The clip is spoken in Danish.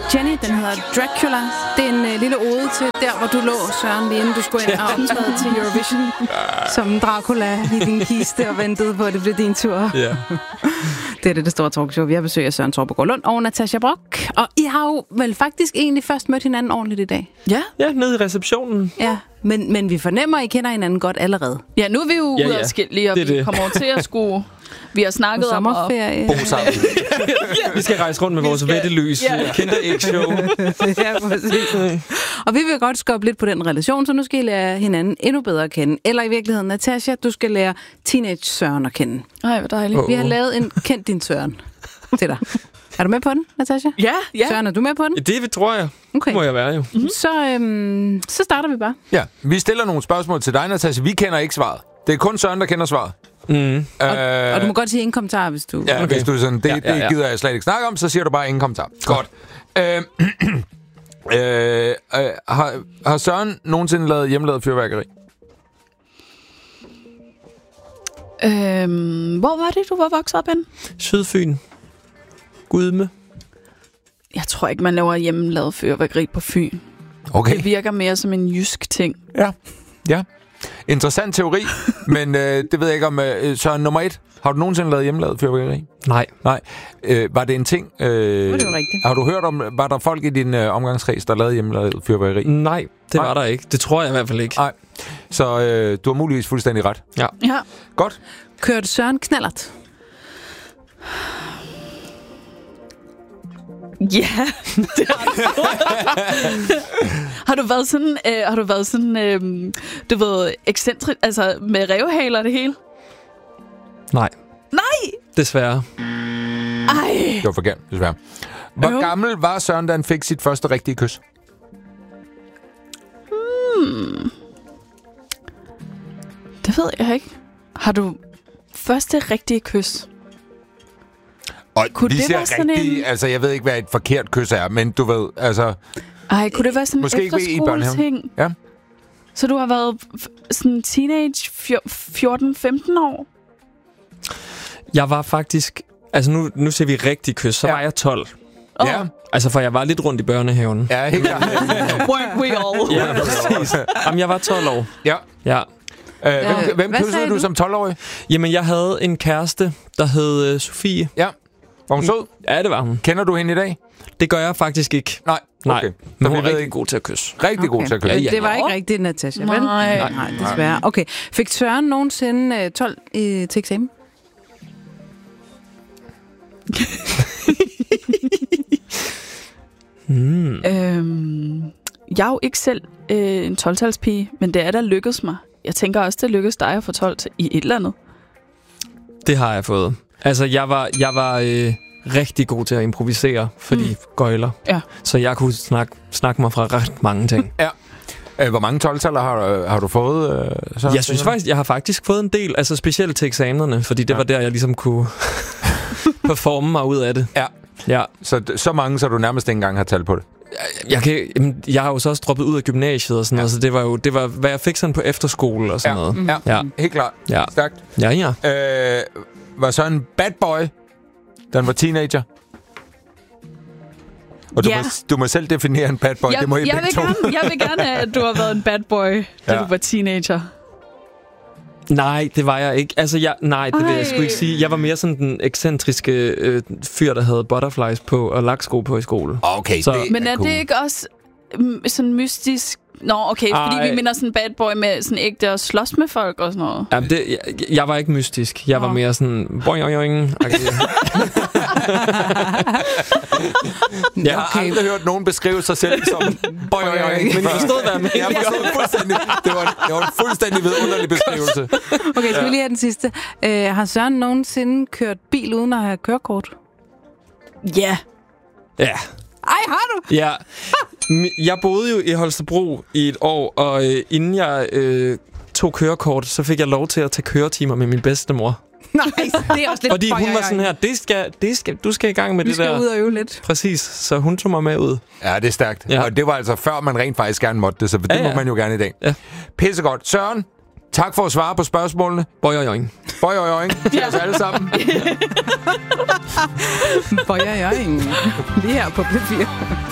Jenny, den hedder Dracula. Det er en lille ode til der, hvor du lå, Søren, lige inden du skulle ind og optræde til Eurovision. Som Dracula i din kiste og ventede på, at det blev din tur. Ja. Det er det store talkshow. Vi har besøg af Søren Torpegaard Lund og Natasha Brock. Og I har jo vel faktisk egentlig først mødt hinanden ordentligt i dag. Ja, nede i receptionen. Ja, men vi fornemmer, at I kender hinanden godt allerede. Ja, nu er vi jo udadskillige, og vi kommer over til at skulle... Vi har snakket om sommerferie. Bo sammen. Vi skal rejse rundt med vores vettelys. Kendte æg-show. Ja, præcis. Og vi vil godt skubbe lidt på den relation, så nu skal I lære hinanden endnu bedre at kende. Eller i virkeligheden, Natasha, du skal lære teenage Søren at kende. Ej, hvor dejligt. Vi har lavet en Kend din Søren til dig. Er du med på den, Natasha? Ja. Søren, er du med på den? Det tror jeg. Okay. Må jeg være jo. Så starter vi bare. Ja, vi stiller nogle spørgsmål til dig, Natasha. Vi kender ikke svaret. Det er kun Søren, der kender svaret. Og du må godt sige ingen kommentar, hvis du... Ja, okay. Hvis du er sådan, det gider jeg slet ikke snakke om, så siger du bare ingen kommentar. Godt. Har Søren nogensinde lavet hjemmelavet fyrværkeri? Hvor var det, du var vokset op hen? Sydfyn. Gudme. Jeg tror ikke, man laver hjemmelavet fyrværkeri på Fyn. Okay. Det virker mere som en jysk ting. Ja. Interessant teori, men det ved jeg ikke om... Søren, nummer 1. Har du nogensinde lavet hjemmelavet fyrværkeri? Nej. Var det en ting? Det var rigtigt. Har du hørt om... Var der folk i din omgangskreds, der lavede hjemmelavet fyrværkeri? Nej, det var der ikke. Det tror jeg i hvert fald ikke. Nej. Så du har muligvis fuldstændig ret. Ja. Godt. Kørte Søren knallert? Ja, det har du. Har du været sådan, du ved, ekscentrisk, altså med revhaler det hele? Nej. Nej! Desværre. Ej. Det var forkert, desværre. Hvor gammel var Søren, da han fik sit første rigtige kys? Det ved jeg ikke. Har du første rigtige kys? Og kunne vi det siger være sådan rigtig, altså jeg ved ikke, hvad et forkert kys er, men du ved, altså... Ej, kunne det være sådan en efterskoleting? Ja. Så du har været sådan teenage 14-15 år? Jeg var faktisk... Altså nu ser vi rigtig kys, så var jeg 12. Ja. Altså, for jeg var lidt rundt i børnehaven. Ja, helt klart. Weren't we all? Ja, præcis. Jamen, jeg var 12 år. Ja. Hvem kyssede du som 12-årig? Jamen, jeg havde en kæreste, der hed Sofie. Ja. Var hun sød? Ja, det var hun. Kender du hende i dag? Det gør jeg faktisk ikke. Nej. Okay. Men hun er rigtig god til at kysse. Rigtig god til at kysse. Det var ikke rigtigt, Natasha, vel? Nej, desværre. Okay. Fik Søren nogensinde 12 til eksamen? Jeg er jo ikke selv en 12-talspige, men det er der lykkedes mig. Jeg tænker også, det lykkedes dig at få 12 i et eller andet. Det har jeg fået. Altså, jeg var rigtig god til at improvisere for de gøjler. Ja. Så jeg kunne snakke mig fra ret mange ting. Ja. Hvor mange 12-taller har du fået? Jeg synes faktisk, jeg har faktisk fået en del, altså specielt til eksamenerne, fordi det var der, jeg ligesom kunne performe mig ud af det. Ja. Så mange, så du nærmest ikke engang har talt på det? Jeg har jo så også droppet ud af gymnasiet og sådan noget, så det var, hvad jeg fik sådan på efterskole og sådan noget. Ja, helt klart. Ja. Stærkt. Ja. Var så en bad boy, da han var teenager? Og du må selv definere en bad boy, det må I begge to. Jeg vil gerne have, at du har været en bad boy, da du var teenager. Nej, det var jeg ikke. Altså, det vil jeg sgu ikke sige. Jeg var mere sådan den ekscentriske fyr, der havde butterflies på og laksko på i skole. Okay, så, men er det ikke også sådan mystisk? Nå, okay, fordi vi minder sådan en bad boy med sådan ægte at slås med folk og sådan noget. Jamen, jeg var ikke mystisk. Jeg var mere sådan... Jeg har aldrig hørt nogen beskrive sig selv som boing. Men I forstod, hvad jeg mener. Jeg forstod fuldstændig. Det var en fuldstændig vidunderlig beskrivelse. Okay, skal vi lige have den sidste. Har Søren nogensinde kørt bil uden at have kørekort? Ja. Ja. Ej, har du? Ja. Jeg boede jo i Holstebro i et år, og inden jeg tog kørekort, så fik jeg lov til at tage køretimer med min bedstemor. Nej, det er også lidt. Fordi hun var sådan her, du skal i gang med det der. Du skal ud og øve lidt. Præcis, så hun tog mig med ud. Ja, det er stærkt. Ja. Og det var altså før man rent faktisk gerne måtte det, så det må man jo gerne i dag. Ja. Pissegodt. Søren, tak for at svare på spørgsmålene. Boing. Til os alle sammen. Boing. Lige her på P4.